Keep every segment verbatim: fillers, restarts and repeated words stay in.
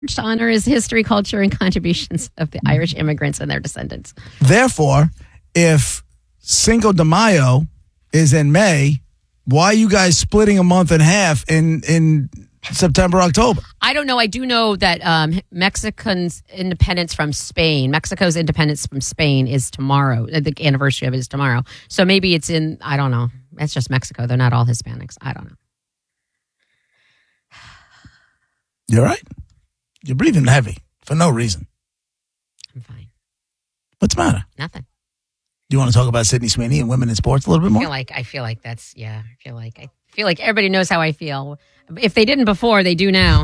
To honor his history, culture, and contributions of the Irish immigrants and their descendants. Therefore, if Cinco de Mayo is in May, why are you guys splitting a month in half in, in September, October? I don't know. I do know that um, Mexican's independence from Spain, Mexico's independence from Spain is tomorrow. The anniversary of it is tomorrow. So maybe it's in, I don't know. It's just Mexico. They're not all Hispanics. I don't know. You're right. You're breathing heavy for no reason. I'm fine. What's the matter? Nothing. Do you want to talk about Sydney Sweeney and women in sports a little bit I more? feel like I feel like that's yeah. I feel like I feel like everybody knows how I feel. If they didn't before, they do now.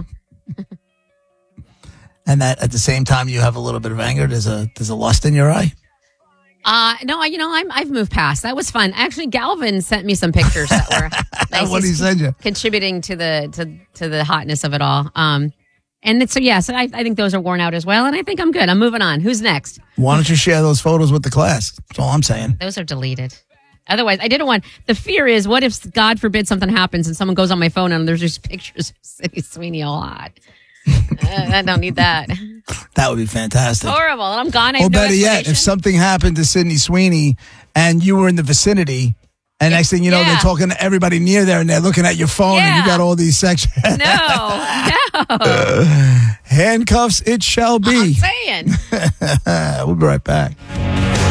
And that at the same time you have a little bit of anger. There's a there's a lust in your eye. Uh no, I you know I'm I've moved past. That was fun. Actually, Galvin sent me some pictures that were nice. What did he send you? Contributing to the to to the hotness of it all. Um. And it's, so, yeah, so I, I think those are worn out as well. And I think I'm good. I'm moving on. Who's next? Why don't you share those photos with the class? That's all I'm saying. Those are deleted. Otherwise, I didn't want, the fear is, what if, God forbid, something happens and someone goes on my phone and there's just pictures of Sydney Sweeney all hot. uh, I don't need that. That would be fantastic. Horrible. And I'm gone. I Or have no better yet, explanation. if something happened to Sydney Sweeney and you were in the vicinity, and next thing you know, Yeah. they're talking to everybody near there and they're looking at your phone and Yeah. you got all these sections. No, no. Handcuffs it shall I'm be. saying. We'll be right back.